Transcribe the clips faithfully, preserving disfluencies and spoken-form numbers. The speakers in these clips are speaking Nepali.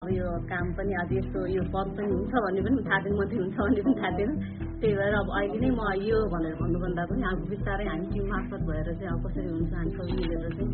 यो काम पनि आज यस्तो यो पद पनि हुन्छ भन्ने पनि थाहा थिएन, मन्त्री हुन्छ भन्ने पनि थाहा थिएन। त्यही भएर अब अहिले नै म यो भनेर भन्नुभन्दा पनि अब बिस्तारै हामी टिम मार्फत भएर चाहिँ अब कसरी हुन्छ हामी सबै मिलेर चाहिँ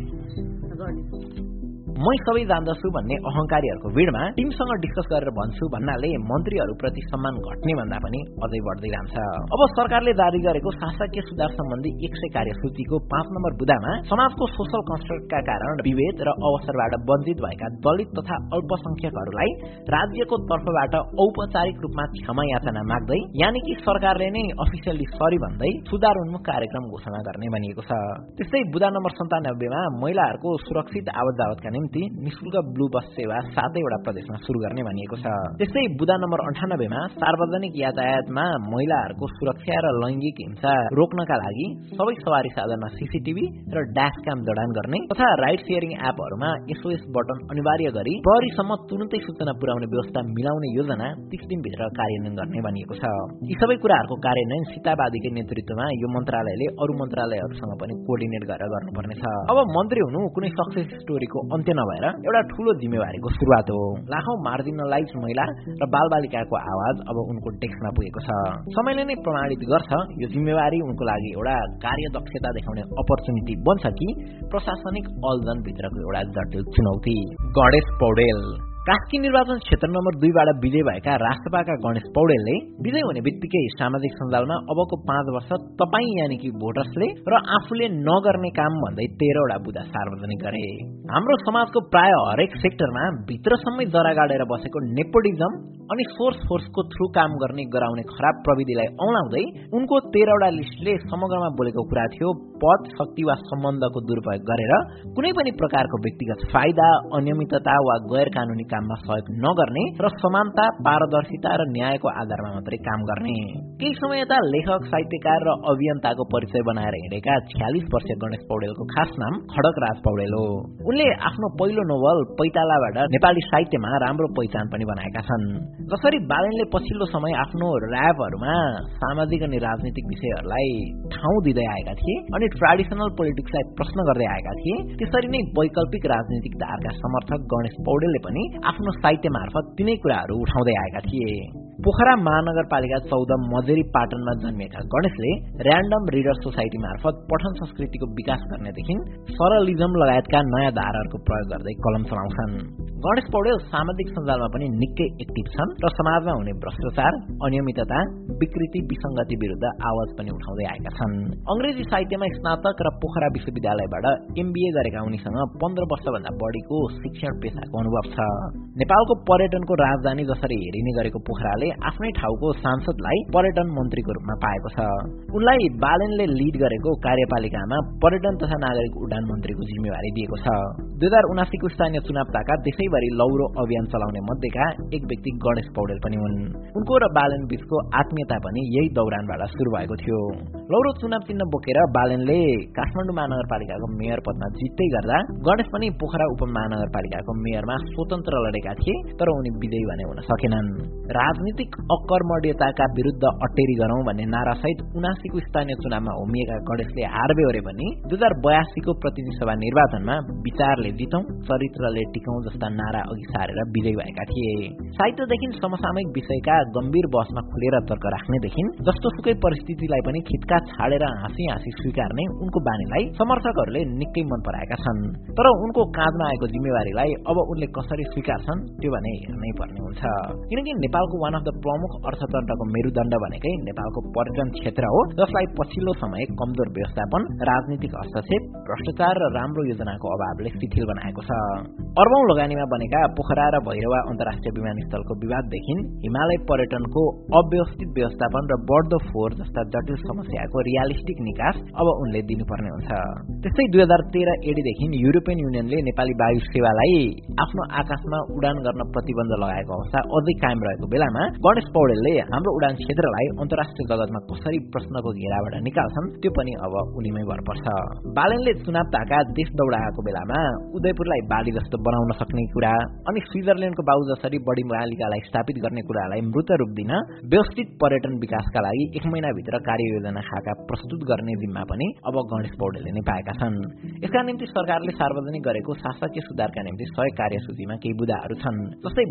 गर्ने। मै सबै जान्दछु भन्ने अहंकारीहरूको भिडमा टिमसँग डिस्कस गरेर भन्छु भन्नाले मन्त्रीहरूप्रति सम्मान घट्ने भन्दा पनि अझै बढ्दै जान्छ। अब सरकारले जारी गरेको शासकीय सुधार सम्बन्धी एक सय कार्यसूचीको पाँच नम्बर बुदामा समाजको सोशल कन्स्ट्रक्टका कारण विभेद र अवसरबाट वञ्चित भएका दलित तथा अल्पसंख्यकहरूलाई राज्यको तर्फबाट औपचारिक रूपमा क्षमा याचना माग्दै यानि कि सरकारले नै अफिसियली सरी भन्दै सुधार उन्मुख कार्यक्रम घोषणा गर्ने भनिएको छ। त्यस्तै बुदा नम्बर सन्तानब्बेमा महिलाहरूको सुरक्षित आवत जावतका निम्ति निशुल्क ब्लू बस सेवा सातैवटा प्रदेशमा सुरु गर्ने भनिएको छ। त्यस्तै बुदा नम्बर अन्ठानब्बेमा सार्वजनिक यातायातमा महिलाहरूको सुरक्षा र लैंगिक हिंसा रोक्नका लागि सबै सवारी साधनमा सीसीटीभी र ड्यास क्याम जडान गर्ने तथा राइड सेयरिङ एपहरूमा एसओएस बटन अनिवार्य गरी प्रहरीसम्म तुरुन्तै सूचना पुर्याउने व्यवस्था मिलाउने योजना तीस दिनभित्र कार्यान्वयन गर्ने भनिएको छ। यी सबै कुराहरूको कार्यान्वयन सीतावादीकै नेतृत्वमा यो मन्त्रालयले अरू मन्त्रालयहरूसँग पनि कोर्डिनेट गरेर गर्नुपर्नेछ। अब मन्त्री हुनु कुनै सक्सेस स्टोरीको अन्त्य नभएर एउटा ठूलो जिम्मेवारीको सुरुवात हो। लाखौं मार्जिनलाइज महिला र बालबालिकाको आवाज अब उनको डेस्कमा पुगेको छ। समयले नै प्रमाणित गर्छ यो जिम्मेवारी उनको लागि एउटा कार्यदक्षता देखाउने अपर्च्युनिटी बन्छ कि प्रशासनिक अल्झन भित्रको एउटा जटिल चुनौती। गणेश पौडेल कास्की निर्वाचन क्षेत्र नम्बर दुईबाट विजय भएका राष्ट्रपाका गणेश पौडेलले विजय हुने बित्तिकै सामाजिक सञ्जालमा अबको पाँच वर्ष तपाई यानि कि भोटर्सले र आफूले नगर्ने काम भन्दै तेह्रवटा बुदा सार्वजनिक गरे। हाम्रो समाजको प्राय हरेक सेक्टरमा भित्रसम्मै जरा गाडेर बसेको नेपोटिजम अनि सोर्स फोर्सको थ्रु काम गर्ने गराउने खराब प्रविधिलाई औलाउँदै उनको तेह्रवटा लिस्टले समग्रमा बोलेको कुरा थियो पद शक्ति वा सम्बन्धको दुरुपयोग गरेर कुनै पनि प्रकारको व्यक्तिगत फाइदा अनियमितता वा गैर कानूनी काममा सहयोग नगर्ने र समानता पारदर्शिता र न्यायको आधारमा मात्रै काम गर्ने। केही समय यता लेखक साहित्यकार र अभियन्ताको परिचय बनाएर हिँडेका छयालिस वर्षीय गणेश पौडेलको खास नाम खड्गराज पौडेल हो। उनले आफ्नो पहिलो नोभल पैतालाबाट नेपाली साहित्यमा राम्रो पहिचान पनि बनाएका छन्। जसरी बालेनले पछिल्लो समय आफ्नो र्यापहरूमा सामाजिक अनि राजनीतिक विषयहरूलाई ठाउँ दिँदै आएका थिए अनि ट्रेडिसनल पोलिटिक्सलाई प्रश्न गर्दै आएका थिए, त्यसरी नै वैकल्पिक राजनीतिक धारका समर्थक गणेश पौडेलले पनि आफ्नो साहित्य मार्फत तिनै कुराहरू उठाउँदै आएका थिए। पोखरा महानगरपालिका चौध मजेरी पाटनमा जन्मिएका गणेशले र्यान्डम रिडर सोसाइटी मार्फत पठन संस्कृतिको विकास गर्नेदेखि सरलिजम लगायतका नयाँ धाराहरूको प्रयोग गर्दै कलम चलाउँछन्। गणेश पौडेल सामाजिक सञ्जालमा पनि निकै एक्टिभ छन् र समाजमा हुने भ्रष्टाचार अनियमितता विकृति विसंगति विरुद्ध आवाज पनि उठाउँदै आएका छन्। अंग्रेजी साहित्यमा स्नातक र पोखरा विश्वविद्यालयबाट एमबीए गरेका उनीसँग पन्ध्र वर्षभन्दा बढीको शिक्षण पेशाको अनुभव छ। नेपालको पर्यटनको राजधानी जसरी हेरिने गरेको पोखराले आफ्नै ठाउँको सांसदलाई पर्यटन मन्त्रीको रूपमा पाएको छ। उनलाई बालेनले लिड गरेको कार्यपालिकामा पर्यटन तथा नागरिक उड्डान मन्त्रीको जिम्मेवारी दिएको छ। दुई हजार उनासीको स्थानीय चुनाव ताका देशैभरि लौरो अभियान चलाउने मध्येका एक व्यक्ति गणेश पौडेल पनि हुन्। उनको र बालेन बीचको आत्मीयता पनि यही दौरानबाट सुरु भएको थियो। लौरो चुनाव चिन्ह बोकेर बालेनले काठमाडौँ महानगरपालिकाको मेयर पदमा जित्दै गर्दा गणेश पनि पोखरा उपमहानगरपालिकाको मेयरमा स्वतन्त्र लडेका थिए, तर उनी विजयी भने हुन सकेनन्। राजनीतिक अकर्मण्यताका विरुद्ध अटेरी गरौं भन्ने नारासहित उनासीको स्थानीय चुनावमा होमिएका गणेशले हार बेहोरे पनि दुई हजार बयासीको प्रतिनिधि सभा निर्वाचनमा विचारले जितौं चरित्रले टिकौं जस्ता नारा अघि सारेर विजयी भएका थिए। साहित्यदेखि समसामयिक विषयका गम्भीर बहसमा खुलेर तर्क राख्नेदेखि जस्तो सुकै परिस्थितिलाई पनि खिटका छाडेर हाँसी हाँसी स्वीकार्ने उनको बानीलाई समर्थकहरूले निकै मन पराएका छन्। तर उनको काँधमा आएको जिम्मेवारीलाई अब उनले कसरी स्वीकार्छन् त्यो भने हेर्नै पर्ने हुन्छ। किनकि नेपालको वान अफ द प्रमुख अर्थतन्त्रको मेरुदण्ड भनेकै नेपालको पर्यटन क्षेत्र हो, जसलाई पछिल्लो समय कमजोर व्यवस्थापन, राजनीतिक हस्तक्षेप, भ्रष्टाचार र राम्रो योजनाको अभावले शिथिल बनाएको छ। अर्बौं लगानीमा बनेका पोखरा र भैरवा अन्तर्राष्ट्रिय विमानस्थलको विवाददेखि हिमालय पर्यटनको अव्यवस्थित व्यवस्थापन र बढ्दो फोहोर जस्ता जटिल समस्याको रियालिस्टिक निकास अब उनले दिनुपर्ने हुन्छ। त्यस्तै दुई हजार तेह्र एडीदेखि युरोपियन युनियनले नेपाली वायु सेवालाई आफ्नो आकाशमा उडान गर्न प्रतिबन्ध लगाएको अवस्था अझै कायम रहेको बेलामा गणेश पौडेलले हाम्रो उडान क्षेत्रलाई अन्तर्राष्ट्रिय जगतमा कसरी प्रश्नको घेराबाट निकाल्छन् त्यो पनि अब उनीमै भर पर्छ। बालेनले चुनाव ताका देश दौडाएको बेलामा उदयपुरलाई बाली जस्तो बनाउन सक्ने कुरा अनि स्विजरल्याण्डको बाउ जसरी बढी मालिकालाई स्थापित गर्ने कुरालाई मृत रूप दिन व्यवस्थित पर्यटन विकासका लागि एक महिनाभित्र कार्ययोजना खाका प्रस्तुत गर्ने जिम्मा पनि अब गणेश पौडेलले नै पाएका छन्। यसका निम्ति सरकारले सार्वजनिक गरेको शासकीय सुधारका निम्ति सय कार्यसूचीमा केही बुदाहरू छन्। जस्तै